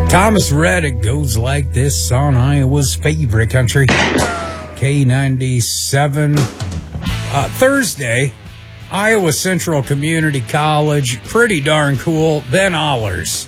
Thomas Rhett, it goes like this on Iowa's favorite country, K97. Thursday, Iowa Central Community College, pretty darn cool. Ben Allers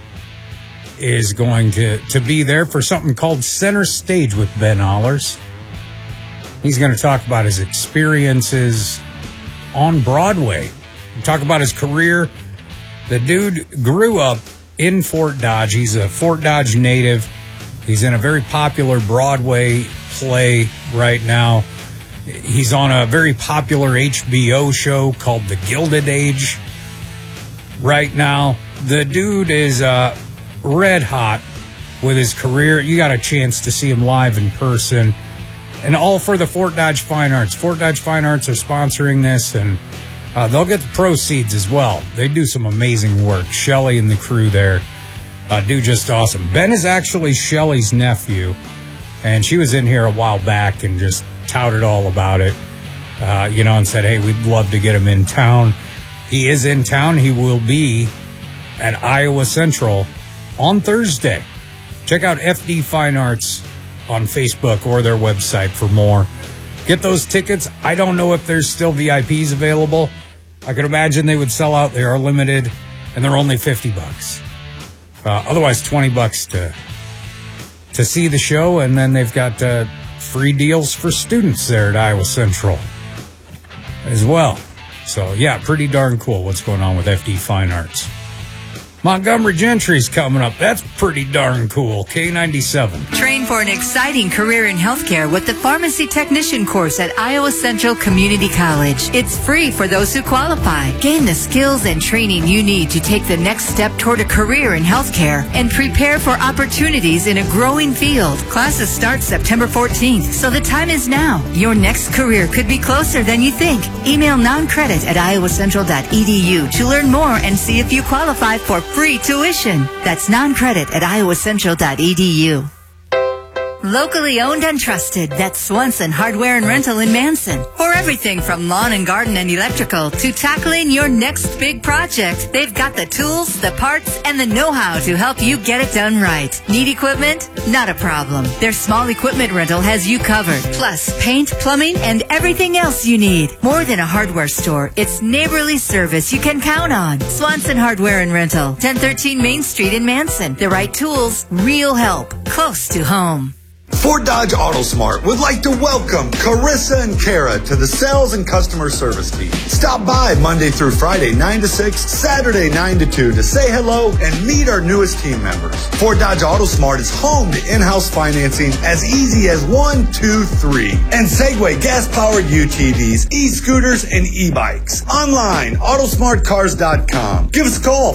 is going to be there for something called Center Stage with Ben Allers. He's going to talk about his experiences on Broadway, talk about his career. The dude grew up in Fort Dodge. He's a Fort Dodge native. He's in a very popular Broadway play right now. He's on a very popular HBO show called The Gilded Age right now. The dude is red hot with his career. You got a chance to see him live in person. And all for the Fort Dodge Fine Arts. Fort Dodge Fine Arts are sponsoring this, and they'll get the proceeds as well. They do some amazing work. Shelley and the crew there do just awesome. Ben is actually Shelley's nephew, and she was in here a while back and just touted all about it, and said, hey, we'd love to get him in town. He is in town. He will be at Iowa Central on Thursday. Check out FD Fine Arts on Facebook or their website for more. Get those tickets. I don't know if there's still VIPs available. I could imagine they would sell out. They are limited, and they're only $50. Otherwise, $20 to see the show, and then they've got free deals for students there at Iowa Central as well. So, yeah, pretty darn cool what's going on with FD Fine Arts. Montgomery Gentry's coming up. That's pretty darn cool. K97. Train for an exciting career in healthcare with the pharmacy technician course at Iowa Central Community College. It's free for those who qualify. Gain the skills and training you need to take the next step toward a career in healthcare and prepare for opportunities in a growing field. Classes start September 14th, so the time is now. Your next career could be closer than you think. Email non-credit at iowacentral.edu to learn more and see if you qualify for free tuition. That's non-credit at iowacentral.edu. Locally owned and trusted, that's Swanson Hardware and Rental in Manson. For everything from lawn and garden and electrical to tackling your next big project, they've got the tools, the parts, and the know-how to help you get it done right. Need equipment? Not a problem. Their small equipment rental has you covered. Plus, paint, plumbing, and everything else you need. More than a hardware store, it's neighborly service you can count on. Swanson Hardware and Rental, 1013 Main Street in Manson. The right tools, real help, close to home. Fort Dodge AutoSmart would like to welcome Carissa and Kara to the sales and customer service team. Stop by Monday through Friday, 9 to 6, Saturday, 9 to 2 to say hello and meet our newest team members. Fort Dodge AutoSmart is home to in-house financing as easy as 1, 2, 3. And Segway gas-powered UTVs, e-scooters, and e-bikes. Online, autosmartcars.com. Give us a call,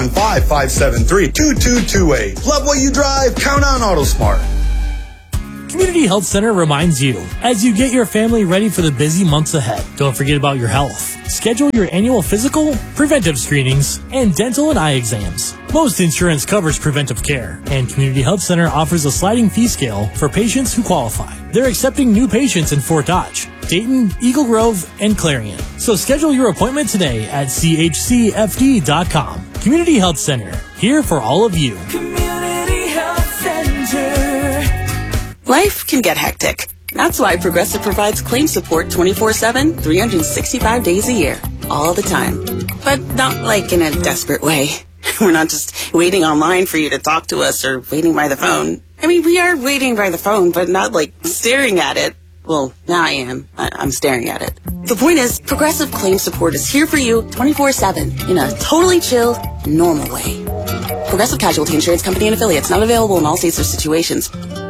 515-573-2228. Love what you drive? Count on AutoSmart. Community Health Center reminds you, as you get your family ready for the busy months ahead, don't forget about your health. Schedule your annual physical, preventive screenings, and dental and eye exams. Most insurance covers preventive care, and Community Health Center offers a sliding fee scale for patients who qualify. They're accepting new patients in Fort Dodge, Dayton, Eagle Grove, and Clarion. So schedule your appointment today at chcfd.com. Community Health Center, here for all of you. Community Health Center. Life can get hectic. That's why Progressive provides claim support 24/7, 365 days a year, all the time. But not like in a desperate way. We're not just waiting online for you to talk to us or waiting by the phone. I mean, we are waiting by the phone, but not like staring at it. Well, now I am. I'm staring at it. The point is, Progressive claim support is here for you 24/7 in a totally chill, normal way. Progressive Casualty Insurance Company and Affiliates, not available in all states or situations.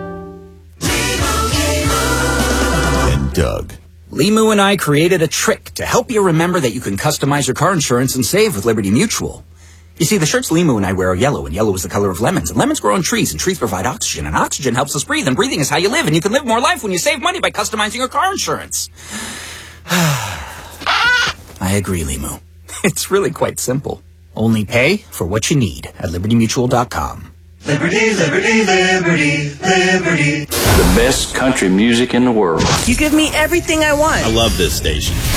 Doug. Limu and I created a trick to help you remember that you can customize your car insurance and save with Liberty Mutual. You see, the shirts Limu and I wear are yellow, and yellow is the color of lemons, and lemons grow on trees, and trees provide oxygen, and oxygen helps us breathe, and breathing is how you live, and you can live more life when you save money by customizing your car insurance. I agree, Limu. It's really quite simple. Only pay for what you need at libertymutual.com. Liberty, liberty, liberty, liberty. The best country music in the world. You give me everything I want. I love this station.